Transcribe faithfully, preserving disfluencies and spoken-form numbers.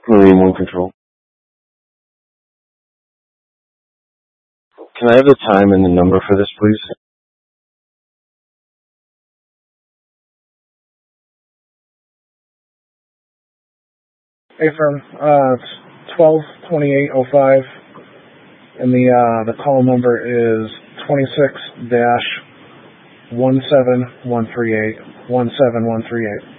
Marine One Control. Can I have the time and the number for this, please? Hey, firm. Uh, it's twelve twenty-eight oh five, and the uh, the call number is twenty-six dash one seven one three eight one seven one three eight.